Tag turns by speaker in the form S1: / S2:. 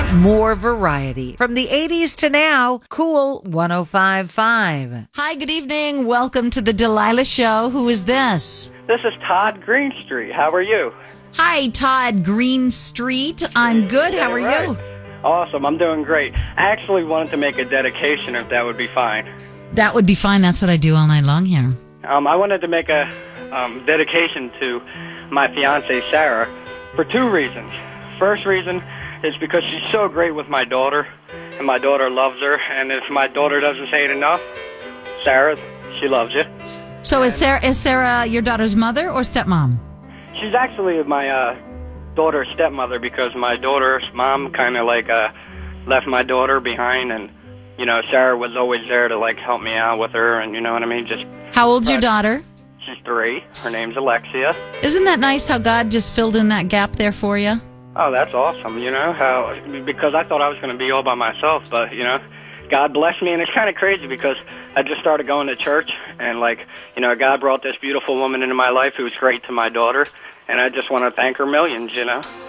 S1: More variety. From the 80s to now, Cool 105.5. Hi, good evening. Welcome to the Delilah Show. Who is this?
S2: This is Todd Greenstreet. How are you?
S1: Hi, Todd Greenstreet. I'm good. How are you?
S2: Awesome. I'm doing great. I actually wanted to make a dedication, if that would be fine.
S1: That would be fine. That's what I do all night long here.
S2: I wanted to make a dedication to my fiancée, Sarah, for two reasons. First reason is because she's so great with my daughter, and my daughter loves her. And if my daughter doesn't say it enough, Sarah, she loves you.
S1: So is Sarah your daughter's mother or stepmom?
S2: She's actually my daughter's stepmother, because my daughter's mom kind of left my daughter behind, and Sarah was always there to help me out with her, and you know what I mean.
S1: How old's your daughter?
S2: She's 3. Her name's Alexia.
S1: Isn't that nice how God just filled in that gap there for you?
S2: Oh, that's awesome. Because I thought I was going to be all by myself, but God blessed me, and it's kind of crazy because I just started going to church, and God brought this beautiful woman into my life who was great to my daughter, and I just want to thank her millions.